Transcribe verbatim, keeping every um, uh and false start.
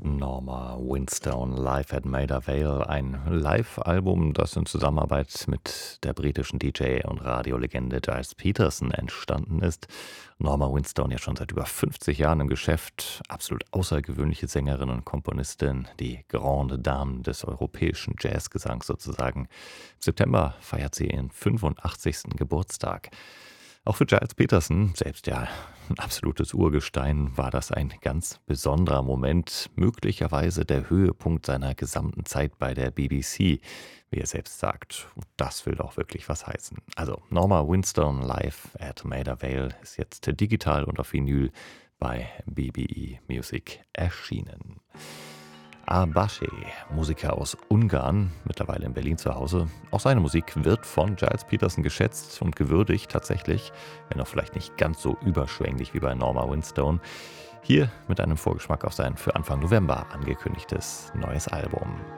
Norma Winstone live at Maida Vale, ein Live-Album, das in Zusammenarbeit mit der britischen D J und Radiolegende Giles Peterson entstanden ist. Norma Winstone ja schon seit über fünfzig Jahren im Geschäft, absolut außergewöhnliche Sängerin und Komponistin, die Grande Dame des europäischen Jazzgesangs sozusagen. Im September feiert sie ihren fünfundachtzigsten Geburtstag. Auch für Giles Peterson, selbst ja ein absolutes Urgestein, war das ein ganz besonderer Moment, möglicherweise der Höhepunkt seiner gesamten Zeit bei der B B C, wie er selbst sagt. Und das will doch wirklich was heißen. Also Norma Winstone live at Maida Vale ist jetzt digital und auf Vinyl bei B B E Music erschienen. Abashe, Musiker aus Ungarn, mittlerweile in Berlin zu Hause. Auch seine Musik wird von Giles Peterson geschätzt und gewürdigt tatsächlich, wenn auch vielleicht nicht ganz so überschwänglich wie bei Norma Winstone. Hier mit einem Vorgeschmack auf sein für Anfang November angekündigtes neues Album.